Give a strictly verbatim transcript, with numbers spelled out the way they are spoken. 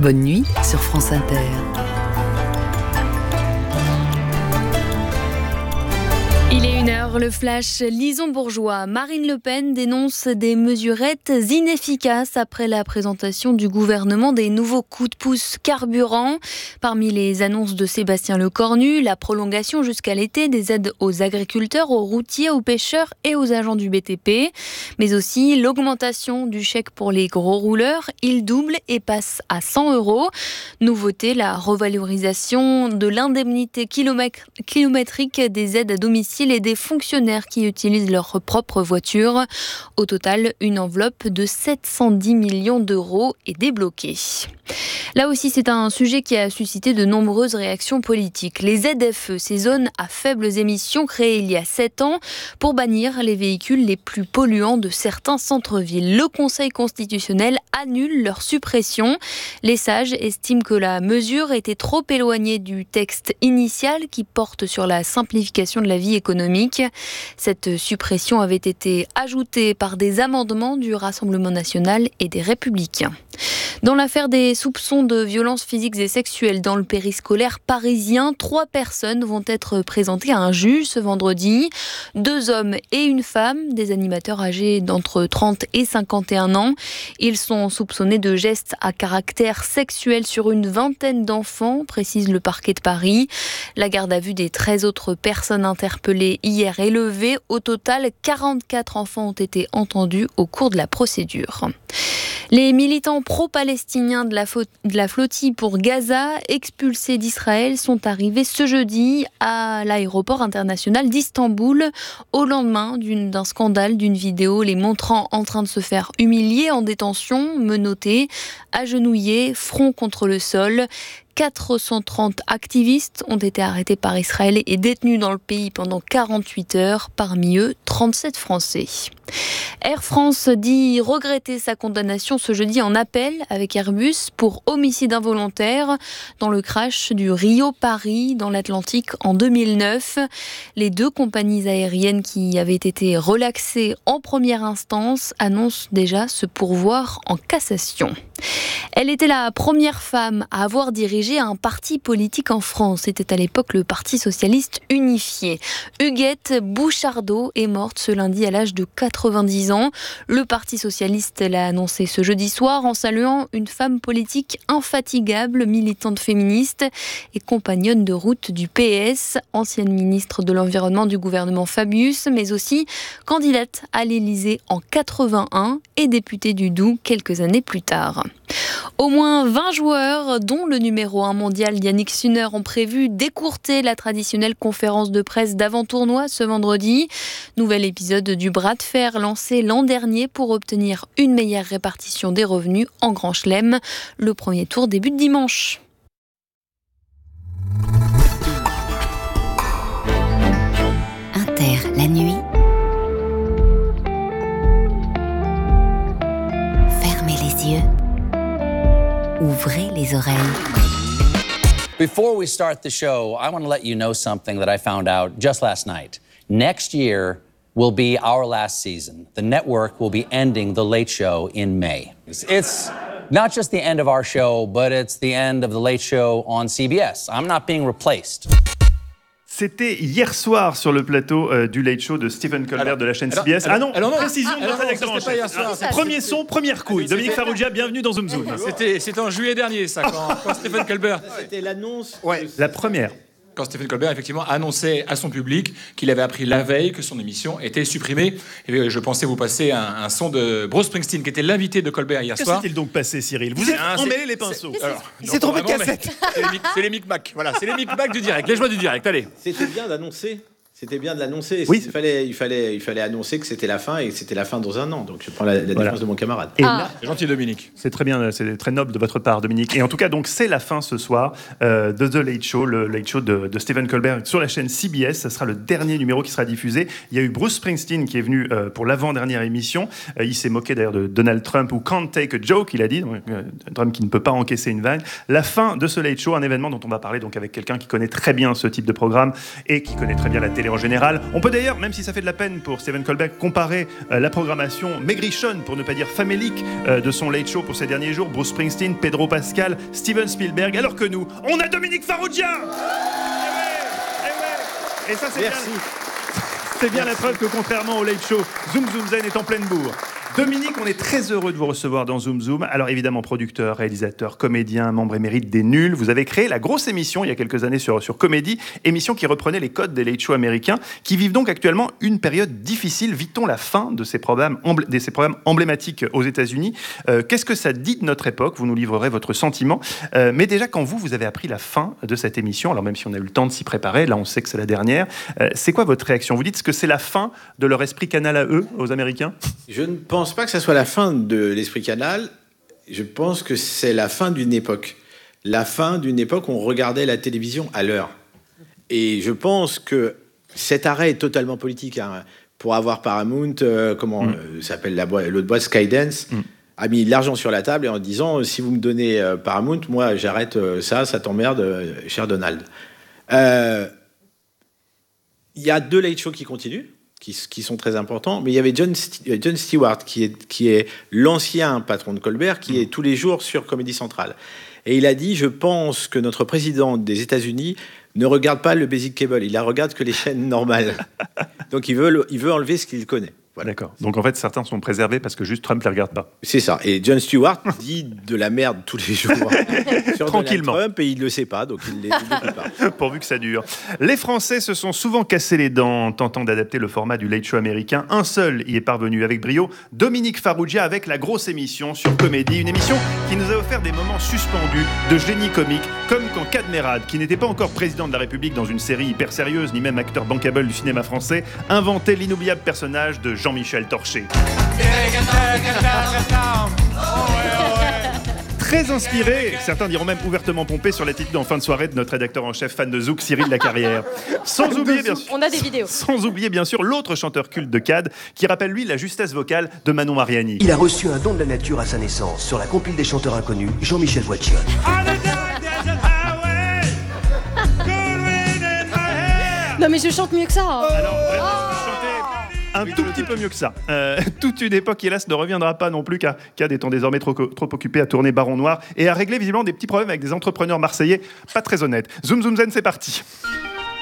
Bonne nuit sur France Inter. Il est une heure, le flash Lison-Bourgeois. Marine Le Pen dénonce des mesurettes inefficaces après la présentation du gouvernement des nouveaux coups de pouce carburant. Parmi les annonces de Sébastien Lecornu, la prolongation jusqu'à l'été des aides aux agriculteurs, aux routiers, aux pêcheurs et aux agents du B T P. Mais aussi l'augmentation du chèque pour les gros rouleurs. Il double et passe à cent euros. Nouveauté, la revalorisation de l'indemnité kilométrique des aides à domicile et des fonctionnaires qui utilisent leur propre voiture. Au total, une enveloppe de sept cent dix millions d'euros est débloquée. Là aussi, c'est un sujet qui a suscité de nombreuses réactions politiques. Les Z F E, ces zones à faibles émissions créées il y a sept ans pour bannir les véhicules les plus polluants de certains centres-villes. Le Conseil constitutionnel annule leur suppression. Les sages estiment que la mesure était trop éloignée du texte initial qui porte sur la simplification de la vie économique. Cette suppression avait été ajoutée par des amendements du Rassemblement national et des Républicains. Dans l'affaire des soupçons de violences physiques et sexuelles dans le périscolaire parisien, trois personnes vont être présentées à un juge ce vendredi. Deux hommes et une femme, des animateurs âgés d'entre trente et cinquante et un ans. Ils sont soupçonnés de gestes à caractère sexuel sur une vingtaine d'enfants, précise le parquet de Paris. La garde à vue des treize autres personnes interpellées hier est levée. Au total, quarante-quatre enfants ont été entendus au cours de la procédure. Les militants pro-palestiniens de la, fo- de la flottille pour Gaza, expulsés d'Israël, sont arrivés ce jeudi à l'aéroport international d'Istanbul, au lendemain d'une, d'un scandale d'une vidéo les montrant en train de se faire humilier en détention, menottés, agenouillés, front contre le sol. quatre cent trente activistes ont été arrêtés par Israël et détenus dans le pays pendant quarante-huit heures, parmi eux trente-sept Français. Air France dit regretter sa condamnation ce jeudi en appel avec Airbus pour homicide involontaire dans le crash du Rio-Paris dans l'Atlantique en deux mille neuf. Les deux compagnies aériennes qui avaient été relaxées en première instance annoncent déjà se pourvoir en cassation. Elle était la première femme à avoir dirigé un parti politique en France. C'était à l'époque le Parti socialiste unifié. Huguette Bouchardot est morte ce lundi à l'âge de quatre-vingt-dix ans. Le Parti socialiste l'a annoncé ce jeudi soir en saluant une femme politique infatigable, militante féministe et compagnonne de route du P S, ancienne ministre de l'Environnement du gouvernement Fabius, mais aussi candidate à l'Élysée en quatre-vingt-un et députée du Doubs quelques années plus tard. Au moins vingt joueurs, dont le numéro un mondial Yannick Sinner, ont prévu d'écourter la traditionnelle conférence de presse d'avant-tournoi ce vendredi. Nouvel épisode du bras de fer lancé l'an dernier pour obtenir une meilleure répartition des revenus en Grand Chelem. Le premier tour débute dimanche. Inter, la nuit. Fermez les yeux. Ouvrez les oreilles. Before we start the show, I want to let you know something that I found out just last night. Next year will be our last season. The network will be ending The Late Show in May. It's not just the end of our show, but it's the end of The Late Show on C B S. I'm not being replaced. C'était hier soir sur le plateau euh, du Late Show de Stephen Colbert alors, de la chaîne alors, C B S. Alors, ah non, alors non, précision ah, de alors notre non, rédacteur en chef. hier soir. Ah, premier son, première couille. Dominique Farrugia, bienvenue dans Zoom Zoom. C'était, c'était en juillet dernier, ça, quand, quand Stephen Colbert... C'était l'annonce. Ouais, la première. Quand Stephen Colbert, effectivement, annonçait à son public qu'il avait appris la veille que son émission était supprimée. Et je pensais vous passer un, un son de Bruce Springsteen, qui était l'invité de Colbert hier que soir. Que s'est-il donc passé, Cyril? Vous êtes emmêlé les pinceaux. C'est, alors, il s'est trompé de cassette. C'est les, c'est les Micmac. Voilà, c'est les Micmac du direct, les joies du direct. Allez. C'était bien d'annoncer. C'était bien de l'annoncer. Oui. Il fallait, il fallait, il fallait annoncer que c'était la fin et que c'était la fin dans un an. Donc je prends la, la voilà. défense de mon camarade. Et ah. là, c'est gentil, Dominique. C'est très bien, c'est très noble de votre part, Dominique. Et en tout cas, donc c'est la fin ce soir euh, de The Late Show, le Late Show de, de Stephen Colbert sur la chaîne C B S. Ça sera le dernier numéro qui sera diffusé. Il y a eu Bruce Springsteen qui est venu euh, pour l'avant-dernière émission. Euh, il s'est moqué d'ailleurs de Donald Trump ou can't take a joke, il a dit. Donc, euh, Trump qui ne peut pas encaisser une vanne. La fin de ce Late Show, un événement dont on va parler donc avec quelqu'un qui connaît très bien ce type de programme et qui connaît très bien la télé en général. On peut d'ailleurs, même si ça fait de la peine pour Stephen Colbert, comparer euh, la programmation maigrichonne, pour ne pas dire famélique, euh, de son Late Show pour ces derniers jours. Bruce Springsteen, Pedro Pascal, Steven Spielberg, alors que nous, on a Dominique Farrugia. Eh ouais, eh ouais. Et ça, c'est Merci. bien, c'est bien la preuve que contrairement au Late Show, Zoom Zoom Zen est en pleine bourre. Dominique, on est très heureux de vous recevoir dans Zoom Zoom. Alors évidemment, producteur, réalisateur, comédien, membre émérite des Nuls. Vous avez créé la grosse émission il y a quelques années sur, sur Comédie, émission qui reprenait les codes des Late Show américains, qui vivent donc actuellement une période difficile. Vit-on la fin de ces programmes, emblé- de ces programmes emblématiques aux États-Unis ? euh, Qu'est-ce que ça dit de notre époque ? Vous nous livrerez votre sentiment. Euh, mais déjà, quand vous, vous avez appris la fin de cette émission, alors même si on a eu le temps de s'y préparer, là on sait que c'est la dernière, euh, c'est quoi votre réaction ? Vous dites que c'est la fin de leur esprit canal à eux, aux Américains ? Je ne pense pas que ça soit la fin de l'Esprit Canal. Je pense que c'est la fin d'une époque. La fin d'une époque où on regardait la télévision à l'heure. Et je pense que cet arrêt est totalement politique. Hein. Pour avoir Paramount, euh, comment mm. euh, s'appelle la boîte, l'autre boîte, Skydance, mm. a mis de l'argent sur la table et en disant si vous me donnez euh, Paramount, moi j'arrête euh, ça, ça t'emmerde, euh, cher Donald. Il euh, y a deux late shows qui continuent. Qui, qui sont très importants, mais il y avait John, St- John Stewart, qui est, qui est l'ancien patron de Colbert, qui est tous les jours sur Comédie Centrale. Et il a dit, je pense que notre président des États-Unis ne regarde pas le basic cable, il ne regarde que les chaînes normales. Donc il veut, il veut enlever ce qu'il connaît. Voilà. D'accord. Donc en fait, certains sont préservés parce que juste Trump ne les regarde pas. C'est ça. Et John Stewart dit de la merde tous les jours sur tranquillement. Donald Trump et il ne le sait pas, donc il ne l'écoute pas. Pourvu que ça dure. Les Français se sont souvent cassés les dents en tentant d'adapter le format du Late Show américain. Un seul y est parvenu avec brio, Dominique Farrugia avec la grosse émission sur Comédie. Une émission qui nous a offert des moments suspendus de génie comique, comme quand Cadmerade, qui n'était pas encore président de la République dans une série hyper sérieuse, ni même acteur bankable du cinéma français, inventait l'inoubliable personnage de Jean-Michel Torché. Très inspiré, certains diront même ouvertement pompé sur l'attitude en fin de soirée de notre rédacteur en chef fan de Zouk, Cyril Lacarrière. Sans oublier bien sûr, on a des vidéos. Sans oublier bien sûr l'autre chanteur culte de Cad, qui rappelle lui la justesse vocale de Manon Mariani. Il a reçu un don de la nature à sa naissance sur la compile des chanteurs inconnus, Jean-Michel Voiture. Non mais je chante mieux que ça. Alors vraiment, vous chantez un tout petit peu mieux que ça. Euh, toute une époque, hélas, ne reviendra pas non plus, car Cad étant désormais trop, trop occupé à tourner Baron Noir et à régler visiblement des petits problèmes avec des entrepreneurs marseillais pas très honnêtes. Zoom Zoom Zen, c'est parti.